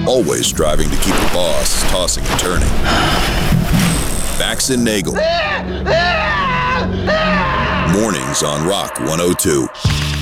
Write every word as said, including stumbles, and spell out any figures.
always striving to keep the boss tossing and turning. Bax and Nagel. Mornings on Rock one oh two.